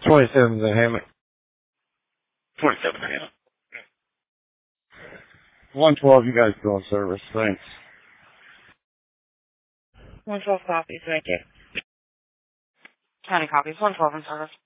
27 the Hammock. 27, yeah. 112, you guys go on service. Thanks. 112 copies, thank you. County copies, 112 in service.